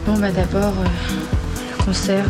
Bon bah d'abord, le concert,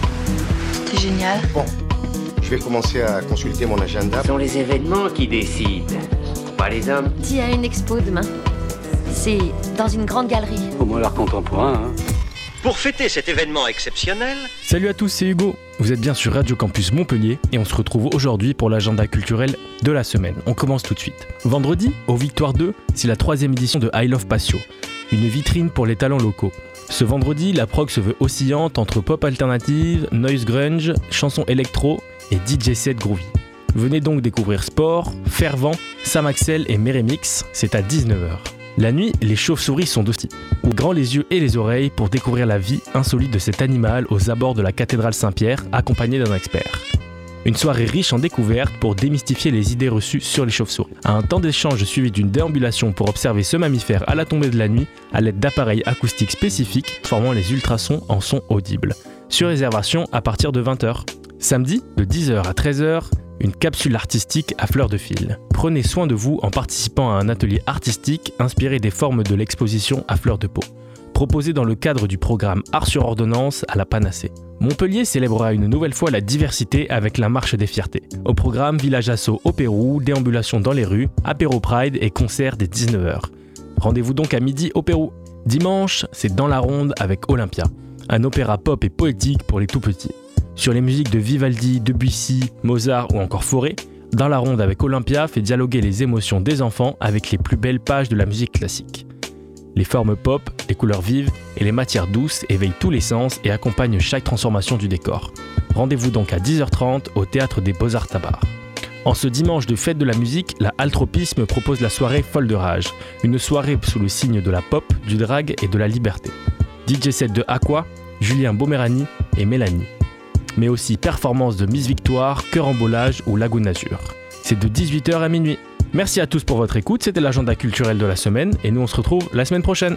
c'était génial. Bon, je vais commencer à consulter mon agenda. Ce sont les événements qui décident, pas les hommes. Il y a une expo demain. C'est dans une grande galerie. Au moins l'art contemporain, hein. Pour fêter cet événement exceptionnel... Salut à tous, c'est Hugo. Vous êtes bien sur Radio Campus Montpellier et on se retrouve aujourd'hui pour l'agenda culturel de la semaine. On commence tout de suite. Vendredi, au Victoire 2, c'est la 3e édition de I Love Patio, une vitrine pour les talents locaux. Ce vendredi, la prog se veut oscillante entre pop alternative, noise grunge, chansons électro et DJ set groovy. Venez donc découvrir Sport, Fervent, Sam Axel et Meremix, c'est à 19h. La nuit, les chauves-souris sont aussi. Ouvrez grand les yeux et les oreilles pour découvrir la vie insolite de cet animal aux abords de la cathédrale Saint-Pierre, accompagné d'un expert. Une soirée riche en découvertes pour démystifier les idées reçues sur les chauves-souris. Un temps d'échange suivi d'une déambulation pour observer ce mammifère à la tombée de la nuit à l'aide d'appareils acoustiques spécifiques formant les ultrasons en sons audibles. Sur réservation à partir de 20h. Samedi, de 10h à 13h, une capsule artistique à fleur de fil. Prenez soin de vous en participant à un atelier artistique inspiré des formes de l'exposition à fleur de peau, proposé dans le cadre du programme Art sur ordonnance à la Panacée. Montpellier célébrera une nouvelle fois la diversité avec la Marche des Fiertés. Au programme, village assaut au Pérou, déambulation dans les rues, apéro Pride et concert dès 19h. Rendez-vous donc à midi au Pérou. Dimanche, c'est Dans la Ronde avec Olympia, un opéra pop et poétique pour les tout-petits. Sur les musiques de Vivaldi, Debussy, Mozart ou encore Fauré, Dans la Ronde avec Olympia fait dialoguer les émotions des enfants avec les plus belles pages de la musique classique. Les formes pop, les couleurs vives et les matières douces éveillent tous les sens et accompagnent chaque transformation du décor. Rendez-vous donc à 10h30 au Théâtre des Beaux-Arts Tabar. En ce dimanche de fête de la musique, la Altropisme propose la soirée Folle de Rage, une soirée sous le signe de la pop, du drag et de la liberté. DJ set de Aqua, Julien Bomerani et Mélanie. Mais aussi performance de Miss Victoire, Cœur-en-Bolage ou Lagoon Azur. C'est de 18h à minuit. Merci à tous pour votre écoute, c'était l'agenda culturel de la semaine et nous on se retrouve la semaine prochaine.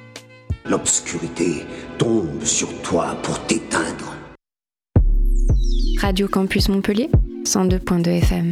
L'obscurité tombe sur toi pour t'éteindre. Radio Campus Montpellier, 102.2 FM.